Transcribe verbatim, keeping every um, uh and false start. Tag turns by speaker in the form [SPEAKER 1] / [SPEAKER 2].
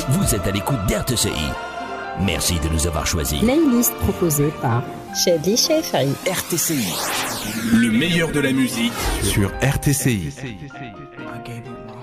[SPEAKER 1] Vous êtes à l'écoute d'R T C I. Merci de nous avoir choisis.
[SPEAKER 2] Playlist proposée par Shadly Shefari.
[SPEAKER 1] R T C I.
[SPEAKER 3] Le meilleur de la musique
[SPEAKER 4] sur R T C I.
[SPEAKER 5] I gave you my